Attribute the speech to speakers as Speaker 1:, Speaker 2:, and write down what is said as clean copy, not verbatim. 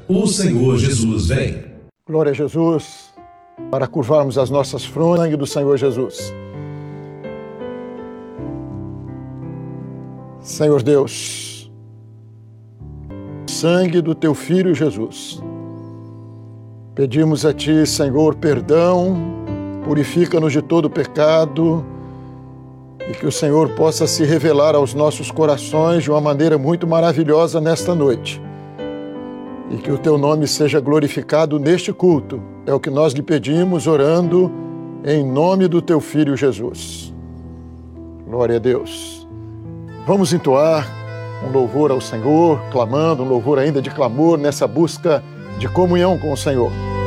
Speaker 1: O Senhor Jesus vem.
Speaker 2: Glória a Jesus, para curvarmos as nossas frontes, sangue do Senhor Jesus. Senhor Deus, sangue do Teu Filho Jesus, pedimos a Ti, Senhor, perdão, purifica-nos de todo pecado e que o Senhor possa se revelar aos nossos corações de uma maneira muito maravilhosa nesta noite. E que o Teu nome seja glorificado neste culto. É o que nós lhe pedimos, orando em nome do Teu Filho Jesus. Glória a Deus. Vamos entoar um louvor ao Senhor, clamando, um louvor ainda de clamor nessa busca de comunhão com o Senhor.